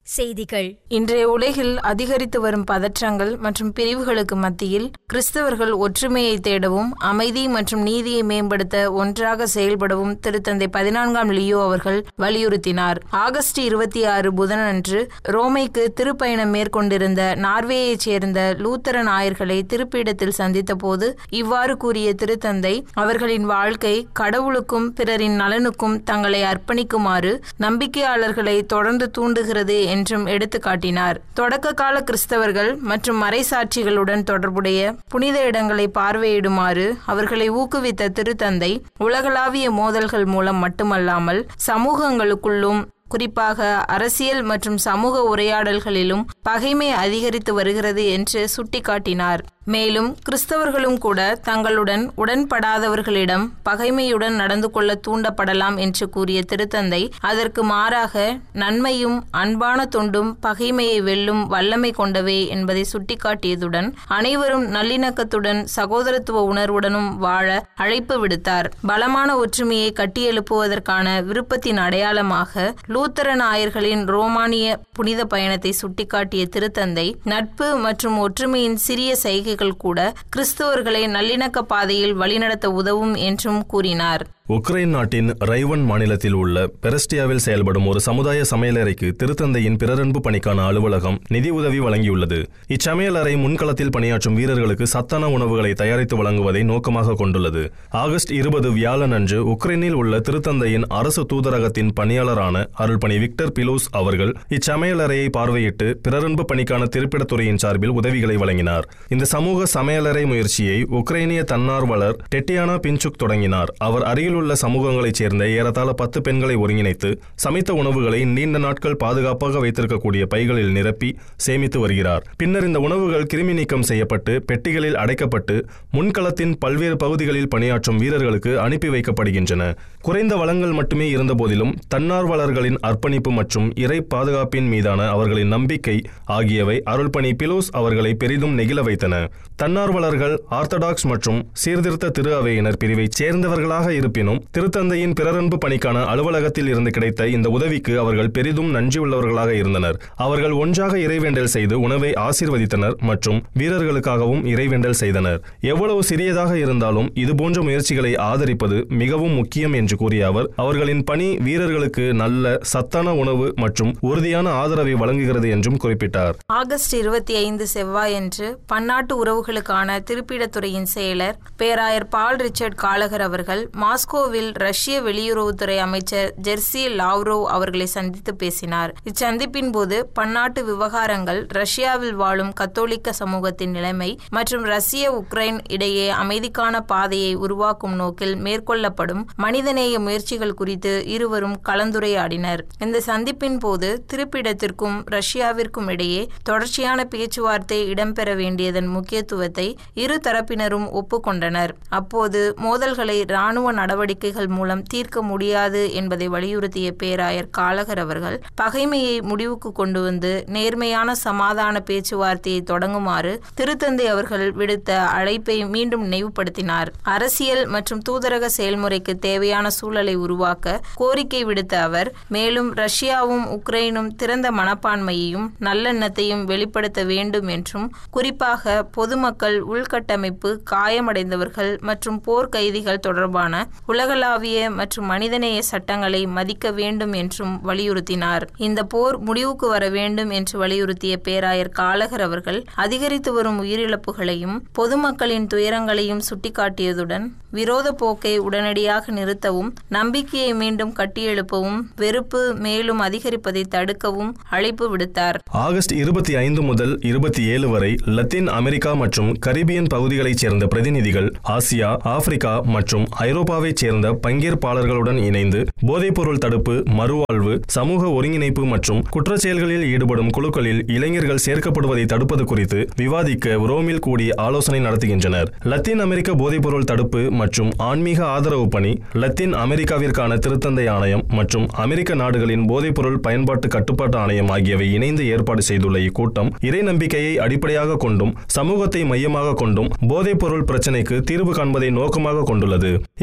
செய்திகள். இன்றைய உலகில் அதிகரித்து வரும் பதற்றங்கள் மற்றும் பிரிவுகளுக்கு மத்தியில் கிறிஸ்தவர்கள் ஒற்றுமையை தேடவும் அமைதி மற்றும் நீதியை மேம்படுத்த ஒன்றாக செயல்படவும் திருத்தந்தை 14ஆம் லியோ அவர்கள் வலியுறுத்தினார். ஆகஸ்ட் 26 புதனன்று ரோமைக்கு திருப்பயணம் மேற்கொண்டிருந்த நார்வேயைச் சேர்ந்த லூத்தர நாயர்களை திருப்பீடத்தில் சந்தித்த போது இவ்வாறு கூறிய திருத்தந்தை, அவர்களின் வாழ்க்கை கடவுளுக்கும் பிறரின் நலனுக்கும் தங்களை அர்ப்பணிக்குமாறு நம்பிக்கையாளர்களை தொடர்ந்து தூண்டுகிறது என்றும் எடுத்து காட்டினார். தொடக்க கால கிறிஸ்தவர்கள் மற்றும் மறைசாட்சிகளுடன் தொடர்புடைய புனித இடங்களை பார்வையிடுமாறு அவர்களை ஊக்குவித்த திருத்தந்தை, உலகளாவிய மோதல்கள் மூலம் மட்டுமல்லாமல் சமூகங்களுக்குள்ளும் குறிப்பாக அரசியல் மற்றும் சமூக உரையாடல்களிலும் பகைமை அதிகரித்து வருகிறது என்று சுட்டிக்காட்டினார். மேலும் கிறிஸ்தவர்களும் கூட தங்களுடன் உடன்படாதவர்களிடம் பகைமையுடன் நடந்து கொள்ள தூண்டப்படலாம் என்று கூறிய திருத்தந்தை, அதற்கு மாறாக நன்மையும் அன்பான தொண்டும் பகைமையை வெல்லும் வல்லமை கொண்டவை என்பதை சுட்டிக்காட்டியதுடன் அனைவரும் நல்லிணக்கத்துடன் சகோதரத்துவ உணர்வுடனும் வாழ அழைப்பு விடுத்தார். பலமான ஒற்றுமையை கட்டியெழுப்புவதற்கான விருப்பத்தின் அடையாளமாக லூத்தர நாயர்களின் ரோமானிய புனித பயணத்தை சுட்டிக்காட்டிய திருத்தந்தை, நட்பு மற்றும் ஒற்றுமையின் சிறிய செய்கைகள் கூட கிறிஸ்தவர்களை நல்லிணக்க பாதையில் வழிநடத்த உதவும் என்றும் கூறினார். உக்ரைன் நாட்டின் ரைவன் மாநிலத்தில் உள்ள பெரஸ்டியாவில் செயல்படும் ஒரு சமுதாய சமையலறைக்கு திருத்தந்தையின் பிறரன்பு பணிக்கான அலுவலகம் நிதி உதவி வழங்கியுள்ளது. இச்சமையலறை முன்களத்தில் பணியாற்றும் வீரர்களுக்கு சத்தான உணவுகளை தயாரித்து வழங்குவதை நோக்கமாக கொண்டுள்ளது. ஆகஸ்ட் 20 வியாழனன்று உக்ரைனில் உள்ள திருத்தந்தையின் அரசு தூதரகத்தின் பணியாளரான அருள்பணி விக்டர் பிலோஸ் அவர்கள் இச்சமையலறையை பார்வையிட்டு பிறரன்பு பணிக்கான திருப்பிடத்துறையின் சார்பில் உதவிகளை வழங்கினார். இந்த சமூக சமையலறை முயற்சியை உக்ரைனிய தன்னார்வலர் டெட்டியானா பின்சுக் தொடங்கினார். அவர் அருகில் உள்ள சமூகங்களைச் சேர்ந்த ஏறத்தாழ 10 பெண்களை ஒருங்கிணைத்து சமைத்த உணவுகளை நீண்ட நாட்கள் பாதுகாப்பாக வைத்திருக்கக்கூடிய பைகளில் நிரப்பி சேமித்து வருகிறார். பின்னர் இந்த உணவுகள் கிருமி நீக்கம் செய்யப்பட்டு பெட்டிகளில் அடைக்கப்பட்டு முன்களத்தின் பல்வேறு பகுதிகளில் பணியாற்றும் வீரர்களுக்கு அனுப்பி வைக்கப்படுகின்றன. குறைந்த வளங்கள் மட்டுமே இருந்த போதிலும் தன்னார்வலர்களின் அர்ப்பணிப்பு மற்றும் இறை பாதுகாப்பின் மீதான அவர்களின் நம்பிக்கை ஆகியவை அருள்பணி பிலோஸ் அவர்களை பெரிதும் நெகிழ வைத்தன. தன்னார்வலர்கள் ஆர்த்தடாக்ஸ் மற்றும் சீர்திருத்த திரு அவையினர் பிரிவைச் சேர்ந்தவர்களாக இருப்பினும் திருத்தந்தையின் பிறரன்பு பணிக்கான அலுவலகத்தில் இருந்து கிடைத்த இந்த உதவிக்கு அவர்கள் பெரிதும் நன்றியுள்ளவர்களாக இருந்தனர். அவர்கள் ஒன்றாக இறைவேண்டல் செய்து உணவை ஆசீர்வதித்தனர் மற்றும் வீரர்களுக்காகவும் இறைவேண்டல் செய்தனர். எவ்வளவு சிறியதாக இருந்தாலும் இதுபோன்ற முயற்சிகளை ஆதரிப்பது மிகவும் முக்கியம் என்று கூறிய அவர், அவர்களின் பணி வீரர்களுக்கு நல்ல சத்தான உணவு மற்றும் உறுதியான ஆதரவை வழங்குகிறது என்றும் குறிப்பிட்டார். ஆகஸ்ட் 25 செவ்வாயன்று பன்னாட்டு உறவுகளுக்கான திருப்பிடத்துறையின் செயலர் பேராயர் பால் ரிச்சர்ட் காலகர் அவர்கள் மாஸ்கோவில் ரஷ்ய வெளியுறவுத்துறை அமைச்சர் ஜெர்சி லாவ்ரோவ் அவர்களை சந்தித்து பேசினார். இச்சந்திப்பின் போது பன்னாட்டு விவகாரங்கள், ரஷ்யாவில் வாழும் கத்தோலிக்க சமூகத்தின் நிலைமை மற்றும் ரஷ்ய உக்ரைன் இடையே அமைதிக்கான பாதையை உருவாக்கும் நோக்கில் மேற்கொள்ளப்படும் மனிதநேய முயற்சிகள் குறித்து இருவரும் கலந்துரையாடினர். இந்த சந்திப்பின் போது திருப்பிடத்திற்கும் ரஷ்யாவிற்கும் இடையே தொடர்ச்சியான பேச்சுவார்த்தை இடம்பெற வேண்டியதன் முக்கியத்துவத்தை இரு தரப்பினரும் ஒப்புக்கொண்டனர். அப்போது மோதல்களை இராணுவ நடவடிக்கைகள் மூலம் தீர்க்க முடியாது என்பதை வலியுறுத்திய பேராயர் காலகர் அவர்கள் பகைமையை முடிவுக்கு கொண்டு வந்து நேர்மையான சமாதான பேச்சுவார்த்தையை தொடங்குமாறு திருத்தந்தை அவர்கள் விடுத்த அழைப்பை மீண்டும் நினைவுபடுத்தினார். அரசியல் மற்றும் தூதரக செயல்முறைக்கு தேவையான சூழலை உருவாக்க கோரிக்கை விடுத்த அவர், மேலும் ரஷ்யாவும் உக்ரைனும் திறந்த மனப்பான்மையையும் நல்லெண்ணத்தையும் வெளிப்படுத்த வேண்டும் என்றும், குறிப்பாக பொதுமக்கள், உள்கட்டமைப்பு, காயமடைந்தவர்கள் மற்றும் போர் கைதிகள் தொடர்பான உலகளாவிய மற்றும் மனிதநேய சட்டங்களை மதிக்க வேண்டும் என்றும் வலியுறுத்தினார். இந்த போர் முடிவுக்கு வர வேண்டும் என்று வலியுறுத்திய பேராயர் காலகர் அவர்கள் அதிகரித்து வரும் உயிரிழப்புகளையும் பொதுமக்களின் துயரங்களையும் சுட்டிக்காட்டியதுடன் விரோத போக்கை உடனடியாக நிறுத்தவும், நம்பிக்கையை மீண்டும் கட்டியெழுப்பவும், வெறுப்பு மேலும் அதிகரிப்பதை தடுக்கவும் அழைப்பு விடுத்தார். ஆகஸ்ட் 25 முதல் 27 வரை லத்தீன் அமெரிக்கா மற்றும் கரிபியன் பகுதிகளைச் சேர்ந்த பிரதிநிதிகள் ஆசியா, ஆப்பிரிக்கா மற்றும் ஐரோப்பாவைச் சேர்ந்த பங்கேற்பாளர்களுடன் இணைந்து போதைப்பொருள் தடுப்பு, மறுவாழ்வு, சமூக ஒருங்கிணைப்பு மற்றும் குற்றச்செயல்களில் ஈடுபடும் குழுக்களில் இளைஞர்கள் சேர்க்கப்படுவதை தடுப்பது குறித்து விவாதிக்க ரோமில் கூடி ஆலோசனை நடத்துகின்றனர். லத்தீன் அமெரிக்க போதைப்பொருள் தடுப்பு மற்றும் ஆன்மீக ஆதரவு பணி, லத்தீன் அமெரிக்காவிற்கான திருத்தந்தை ஆணையம் மற்றும் அமெரிக்க நாடுகளின் போதைப்பொருள் பயன்பாட்டு கட்டுப்பாட்டு ஆணையம் ஆகியவை இணைந்து ஏற்பாடு செய்துள்ள இக்கூட்டம் இறை நம்பிக்கையை அடிப்படையாக கொண்டும் சமூகத்தை மையமாக கொண்டும் போதைப்பொருள் பிரச்சினைக்கு தீர்வு காண்பதை நோக்கமாக கொண்டுள்ளது. இக்கூட்டத்தில்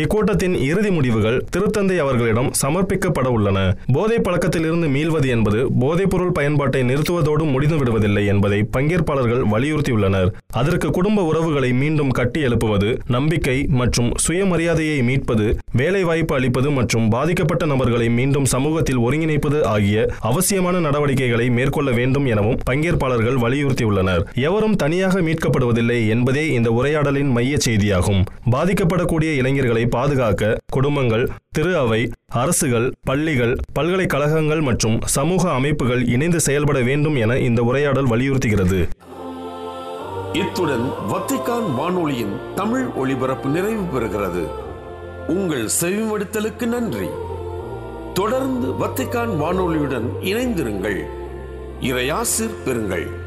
கூட்டத்தின் இறுதி முடிவுகள் திருத்தந்தை அவர்களிடம் சமர்ப்பிக்கப்பட உள்ளன. போதை பழக்கத்திலிருந்து மீள்வது என்பது போதைப்பொருள் பயன்பாட்டை நிறுத்துவதோடு முடிந்து விடுவதில்லை என்பதை பங்கேற்பாளர்கள் வலியுறுத்தியுள்ளனர். அதற்கு குடும்ப உறவுகளை மீண்டும் கட்டி எழுப்புவது, நம்பிக்கை மற்றும் சுயமரியாதையை மீட்பது, வேலைவாய்ப்பு அளிப்பது மற்றும் பாதிக்கப்பட்ட நபர்களை மீண்டும் சமூகத்தில் ஒருங்கிணைப்பது ஆகிய அவசியமான நடவடிக்கைகளை மேற்கொள்ள வேண்டும் எனவும் பங்கேற்பாளர்கள் வலியுறுத்தியுள்ளனர். எவரும் தனியாக மீட்கப்படுவதில்லை என்பதே இந்த உரையாடலின் மைய செய்தியாகும். பாதிக்கப்படக்கூடிய இளைஞர்களை பாதுகாக்க குடும்பங்கள், திரு அவை, அரசுகள், பள்ளிகள், பல்கலைக்கழகங்கள் மற்றும் சமூக அமைப்புகள் இணைந்து செயல்பட வேண்டும் என இந்த உரையாடல் வலியுறுத்துகிறது. இத்துடன் வத்திக்கான் வானொலியின் தமிழ் ஒளிபரப்பு நிறைவு பெறுகிறது. உங்கள் செவிமடுத்தலுக்கு நன்றி. தொடர்ந்து வத்திக்கான் வானொலியுடன் இணைந்திருங்கள். இறையாசிர் பெறுங்கள்.